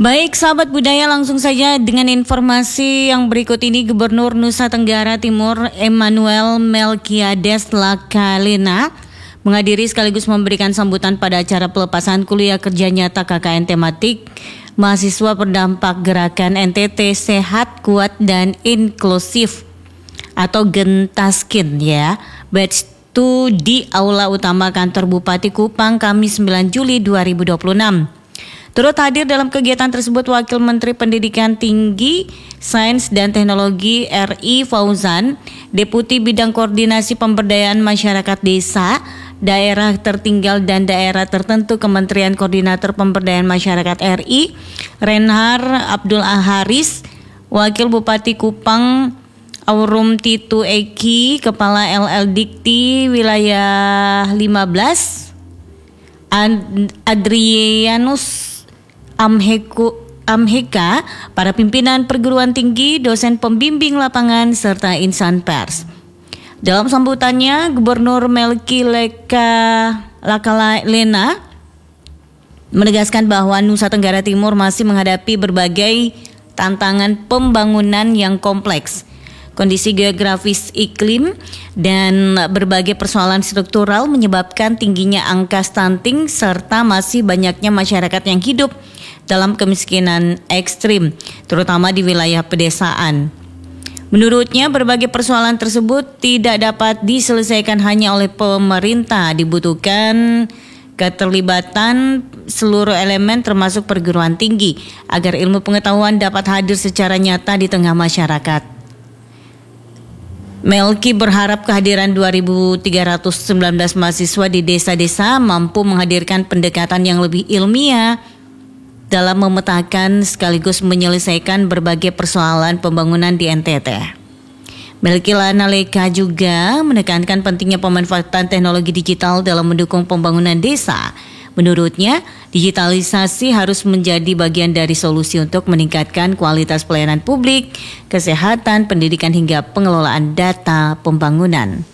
Baik sahabat budaya, langsung saja dengan informasi yang berikut ini. Gubernur Nusa Tenggara Timur Emmanuel Melkiades Lakalena menghadiri sekaligus memberikan sambutan pada acara pelepasan kuliah kerja nyata KKN tematik mahasiswa berdampak gerakan NTT Sehat, Kuat, dan Inklusif atau Gentaskin ya, batch 2 di Aula Utama Kantor Bupati Kupang Kamis 9 Juli 2026. Turut hadir dalam kegiatan tersebut Wakil Menteri Pendidikan Tinggi, Sains dan Teknologi RI Fauzan, Deputi Bidang Koordinasi Pemberdayaan Masyarakat Desa, Daerah Tertinggal dan Daerah Tertentu Kementerian Koordinator Pemberdayaan Masyarakat RI, Renhar Abdul Haris, Wakil Bupati Kupang Aurum Titu Eki, Kepala LL Dikti Wilayah 15, Adrianus Amheka, para pimpinan perguruan tinggi, dosen pembimbing lapangan, serta insan pers. Dalam sambutannya, Gubernur Melki Lakalena menegaskan bahwa Nusa Tenggara Timur masih menghadapi berbagai tantangan pembangunan yang kompleks. Kondisi geografis iklim dan berbagai persoalan struktural menyebabkan tingginya angka stunting serta masih banyaknya masyarakat yang hidup dalam kemiskinan ekstrim, terutama di wilayah pedesaan. Menurutnya, berbagai persoalan tersebut tidak dapat diselesaikan hanya oleh pemerintah, dibutuhkan keterlibatan seluruh elemen termasuk perguruan tinggi agar ilmu pengetahuan dapat hadir secara nyata di tengah masyarakat. Melki berharap kehadiran 2.319 mahasiswa di desa-desa mampu menghadirkan pendekatan yang lebih ilmiah dalam memetakan sekaligus menyelesaikan berbagai persoalan pembangunan di NTT. Melki Lanaleka juga menekankan pentingnya pemanfaatan teknologi digital dalam mendukung pembangunan desa. Menurutnya, digitalisasi harus menjadi bagian dari solusi untuk meningkatkan kualitas pelayanan publik, kesehatan, pendidikan hingga pengelolaan data pembangunan.